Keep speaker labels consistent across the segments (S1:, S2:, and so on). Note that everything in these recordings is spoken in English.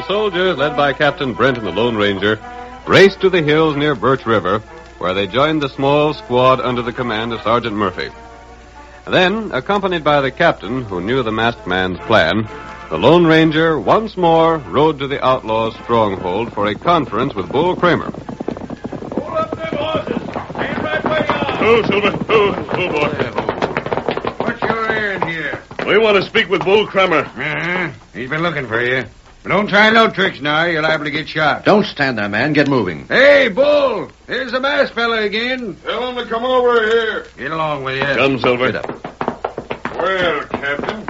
S1: The soldiers, led by Captain Brent and the Lone Ranger, raced to the hills near Birch River, where they joined the small squad under the command of Sergeant Murphy. Then, accompanied by the captain, who knew the masked man's plan, the Lone Ranger once more rode to the outlaws' stronghold for a conference with Bull Kramer.
S2: Hold up them horses. Stand right where you are.
S3: Oh, Silver. Oh, boy.
S2: What's your errand here?
S3: We want to speak with Bull Kramer.
S2: Uh-huh. He's been looking for you. But don't try no tricks now. You're liable to get shot.
S4: Don't stand there, man. Get moving.
S2: Hey, Bull. Here's the masked fella again.
S5: Tell him to come over here.
S2: Get along with you.
S3: Come, Silver.
S4: Get up.
S5: Well, Captain,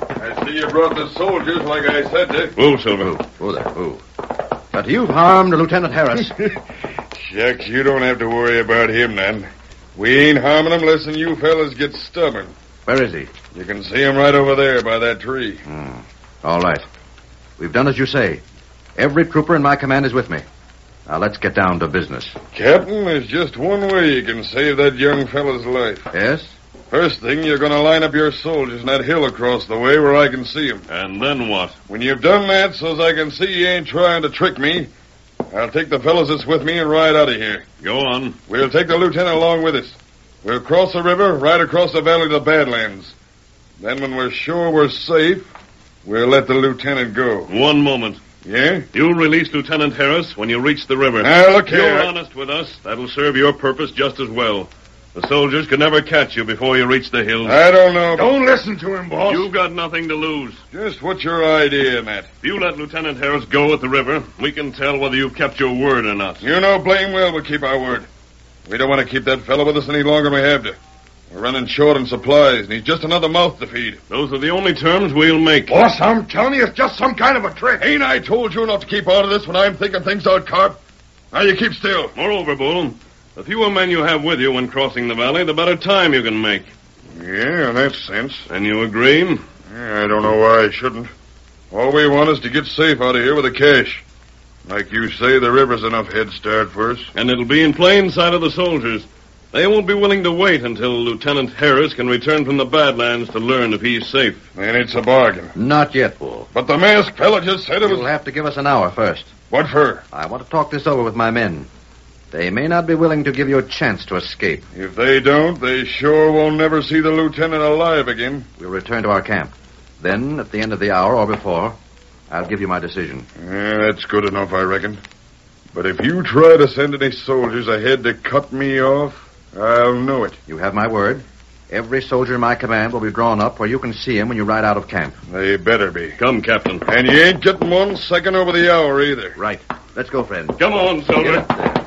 S5: I see you brought the soldiers like I said to.
S3: Move, Silver.
S4: Who there? Who? But you've harmed Lieutenant Harris.
S5: Shucks, you don't have to worry about him, then. We ain't harming him unless you fellas get stubborn.
S4: Where is he?
S5: You can see him right over there by that tree.
S4: All right. We've done as you say. Every trooper in my command is with me. Now, let's get down to business.
S5: Captain, there's just one way you can save that young fella's life.
S4: Yes?
S5: First thing, you're going to line up your soldiers in that hill across the way where I can see them.
S3: And then what?
S5: When you've done that, so's I can see you ain't trying to trick me, I'll take the fellas that's with me and ride out of here.
S3: Go on.
S5: We'll take the lieutenant along with us. We'll cross the river, right across the valley to the Badlands. Then when we're sure we're safe, we'll let the lieutenant go.
S3: One moment.
S5: Yeah?
S3: You'll release Lieutenant Harris when you reach the river.
S5: Now, look
S3: If you're
S5: here.
S3: honest with us, that'll serve your purpose just as well. The soldiers could never catch you before you reach the hills.
S5: I don't know.
S2: Don't listen to him, boss.
S3: You've got nothing to lose.
S5: Just what's your idea, Matt?
S3: If you let Lieutenant Harris go at the river, we can tell whether you've kept your word or not.
S5: You know blame well we'll keep our word. We don't want to keep that fellow with us any longer than we have to. We're running short on supplies, and he's just another mouth to feed.
S3: Those are the only terms we'll make.
S2: Boss, I'm telling you, it's just some kind of a trick.
S5: Ain't I told you not to keep out of this when I'm thinking things out, Carp? Now you keep still.
S3: Moreover, Bull, the fewer men you have with you when crossing the valley, the better time you can make.
S5: Yeah, in that sense.
S3: And you agree?
S5: Yeah, I don't know why I shouldn't. All we want is to get safe out of here with the cash. Like you say, the river's enough head start for us.
S3: And it'll be in plain sight of the soldiers. They won't be willing to wait until Lieutenant Harris can return from the Badlands to learn if he's safe.
S5: Then it's a bargain.
S4: Not yet, Bull.
S5: But the masked fella just said it was...
S4: You'll have to give us an hour first.
S5: What for?
S4: I want to talk this over with my men. They may not be willing to give you a chance to escape.
S5: If they don't, they sure won't never see the lieutenant alive again.
S4: We'll return to our camp. Then, at the end of the hour or before, I'll give you my decision.
S5: Yeah, that's good enough, I reckon. But if you try to send any soldiers ahead to cut me off, I'll know it.
S4: You have my word. Every soldier in my command will be drawn up where you can see him when you ride out of camp.
S5: They better be.
S3: Come, Captain.
S5: And you ain't getting 1 second over the hour either.
S4: Right. Let's go, friend.
S3: Come on, Silver.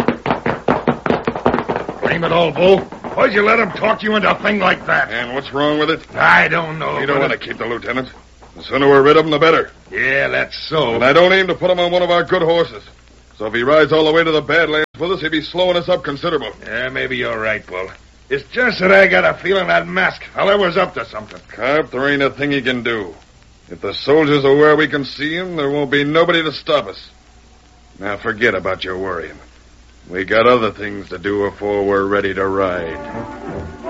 S2: Blame it all, Bull. Why'd you let him talk you into a thing like that?
S5: And what's wrong with it?
S2: I don't know.
S5: We don't want to keep the lieutenant. The sooner we're rid of him, the better.
S2: Yeah, that's so.
S5: And I don't aim to put him on one of our good horses. So if he rides all the way to the Badlands with us, he'll be slowing us up considerable.
S2: Yeah, maybe you're right, Bull. It's just that I got a feeling that masked fella was up to something.
S5: Carp, there ain't a thing he can do. If the soldiers are where we can see him, there won't be nobody to stop us. Now forget about your worrying. We got other things to do before we're ready to ride.